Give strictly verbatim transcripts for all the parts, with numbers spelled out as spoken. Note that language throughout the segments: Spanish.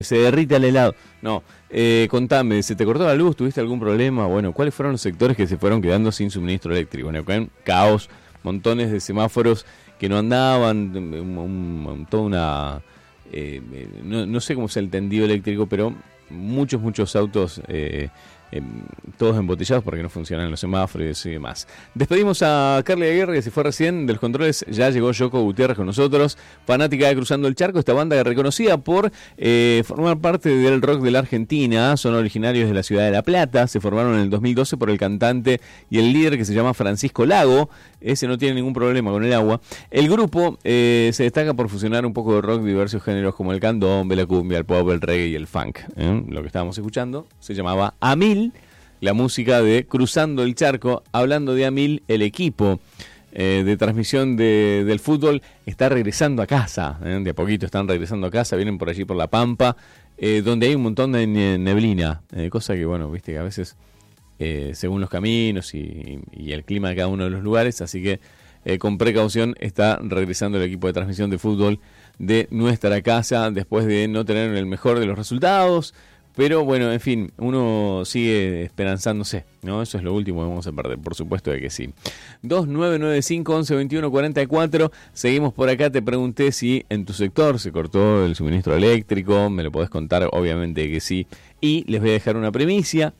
Se derrite al helado. No, eh, contame, ¿se te cortó la luz? ¿Tuviste algún problema? Bueno, ¿cuáles fueron los sectores que se fueron quedando sin suministro eléctrico? En Neuquén, caos, montones de semáforos que no andaban, un, un, toda una... Eh, no, no sé cómo es el tendido eléctrico, pero muchos, muchos autos... Eh, Eh, todos embotellados porque no funcionan los semáforos y demás. Despedimos a Carly Aguirre, que se fue recién de los controles. Ya llegó Yoko Gutiérrez con nosotros, fanática de Cruzando el Charco, esta banda reconocida por eh, formar parte del rock de la Argentina. Son originarios de la ciudad de La Plata, se formaron en el dos mil doce por el cantante y el líder que se llama Francisco Lago. Ese no tiene ningún problema con el agua. El grupo eh, se destaca por fusionar un poco de rock de diversos géneros como el candombe, la cumbia, el pop, el reggae y el funk. ¿eh? Lo que estábamos escuchando se llamaba A Mil, la música de Cruzando el Charco. Hablando de A Mil, el equipo eh, de transmisión de, del fútbol está regresando a casa, ¿eh? De a poquito están regresando a casa, vienen por allí por La Pampa, eh, donde hay un montón de neblina, eh, cosa que, bueno, viste que a veces, eh, según los caminos y, y el clima de cada uno de los lugares, así que eh, con precaución está regresando el equipo de transmisión de fútbol de nuestra casa, después de no tener el mejor de los resultados. Pero bueno, en fin, uno sigue esperanzándose, ¿no? Eso es lo último que vamos a perder, por supuesto de que sí. dos nueve nueve cinco, once, veintiuno, cuarenta y cuatro. Seguimos por acá. Te pregunté si en tu sector se cortó el suministro eléctrico. Me lo podés contar, obviamente que sí. Y les voy a dejar una primicia.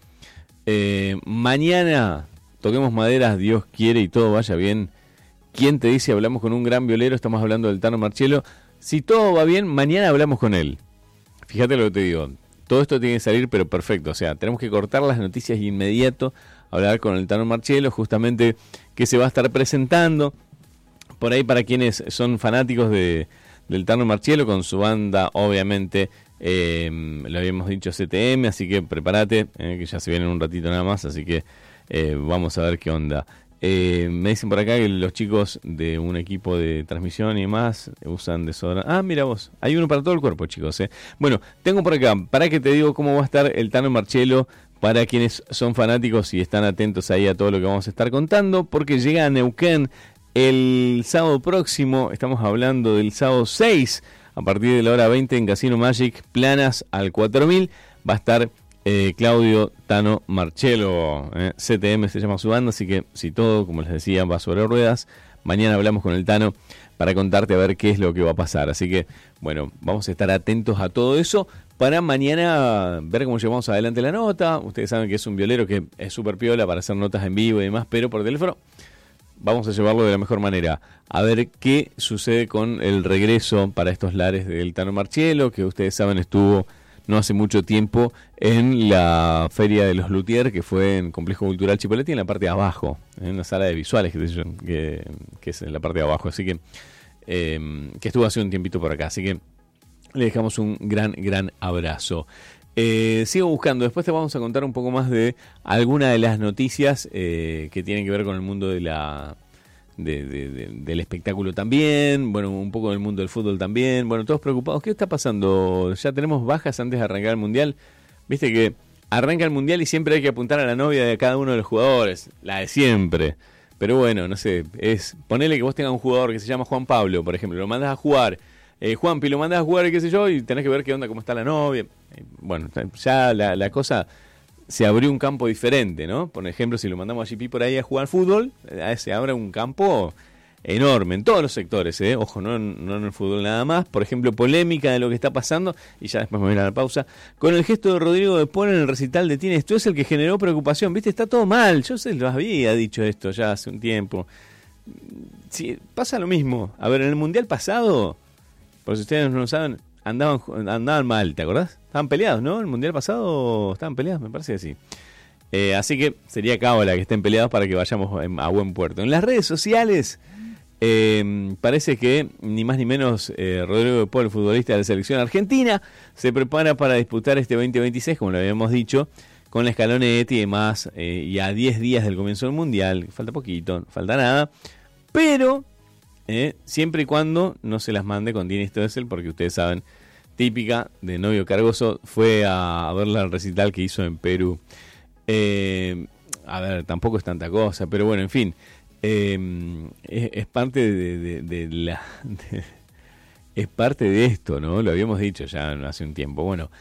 Eh, mañana, toquemos maderas, Dios quiere y todo vaya bien. ¿Quién te dice? Hablamos con un gran violero, estamos hablando del Tano Marchello. Si todo va bien, mañana hablamos con él. Fíjate lo que te digo. Todo esto tiene que salir, pero perfecto. O sea, tenemos que cortar las noticias de inmediato, hablar con el Tano Marchello, justamente que se va a estar presentando. Por ahí, para quienes son fanáticos de, del Tano Marchello, con su banda, obviamente, eh, lo habíamos dicho C T M, así que prepárate, eh, que ya se viene en un ratito nada más, así que eh, vamos a ver qué onda. Eh, me dicen por acá que los chicos de un equipo de transmisión y demás usan desodorante. Ah, mira vos, hay uno para todo el cuerpo, chicos. ¿eh? Bueno, tengo por acá, para que te digo cómo va a estar el Tano Marchello, para quienes son fanáticos y están atentos ahí a todo lo que vamos a estar contando, porque llega a Neuquén el sábado próximo, estamos hablando del sábado seis, a partir de la hora veinte en Casino Magic, planas al cuatro mil, va a estar... Eh, Claudio Tano Marchello, eh, C T M se llama su banda, así que si todo, como les decía, va sobre ruedas, mañana hablamos con el Tano para contarte a ver qué es lo que va a pasar. Así que, bueno, vamos a estar atentos a todo eso para mañana ver cómo llevamos adelante la nota. Ustedes saben que es un violero que es súper piola para hacer notas en vivo y demás, pero por teléfono vamos a llevarlo de la mejor manera. A ver qué sucede con el regreso para estos lares del Tano Marchello, que ustedes saben estuvo no hace mucho tiempo en la Feria de los Luthiers, que fue en Complejo Cultural Chipoleti, en la parte de abajo, en una sala de visuales, que, que, que es en la parte de abajo, así que, eh, que estuvo hace un tiempito por acá, así que le dejamos un gran, gran abrazo. Eh, sigo buscando, después te vamos a contar un poco más de alguna de las noticias eh, que tienen que ver con el mundo de la... De, de, de, del espectáculo también, bueno, un poco del mundo del fútbol también, bueno, todos preocupados. ¿Qué está pasando? Ya tenemos bajas antes de arrancar el Mundial. Viste que arranca el Mundial y siempre hay que apuntar a la novia de cada uno de los jugadores, la de siempre. Pero bueno, no sé, es ponele que vos tengas un jugador que se llama Juan Pablo, por ejemplo, lo mandás a jugar, eh, Juanpi, lo mandás a jugar, qué sé yo, y tenés que ver qué onda, cómo está la novia. Eh, bueno, ya la, la cosa... se abrió un campo diferente, ¿no? Por ejemplo, si lo mandamos a G P por ahí a jugar fútbol, se abre un campo enorme en todos los sectores, ¿eh? Ojo, no, no en el fútbol nada más. Por ejemplo, polémica de lo que está pasando, y ya después me voy a ir a la pausa, con el gesto de Rodrigo de Paul en el recital de Tienes. Esto es el que generó preocupación, ¿viste? Está todo mal, yo se lo había dicho esto ya hace un tiempo. Sí, pasa lo mismo. A ver, en el Mundial pasado, por si ustedes no lo saben, andaban, andaban mal, ¿te acordás? Estaban peleados, ¿no? El Mundial pasado estaban peleados, me parece que sí. Eh, así que sería cábala que estén peleados para que vayamos a buen puerto. En las redes sociales eh, parece que ni más ni menos eh, Rodrigo de Paul, futbolista de la selección argentina, se prepara para disputar este veinte veintiséis, como lo habíamos dicho, con la Scaloneta y demás, eh, y a diez días del comienzo del Mundial. Falta poquito, no falta nada, pero eh, siempre y cuando no se las mande con Tini Stoessel, porque ustedes saben, típica de novio cargoso, fue a, a verla al recital que hizo en Perú. Eh, a ver, tampoco es tanta cosa, pero bueno, en fin, eh, es, es parte de, de, de la... De, es parte de esto, ¿no? Lo habíamos dicho ya hace un tiempo. Bueno,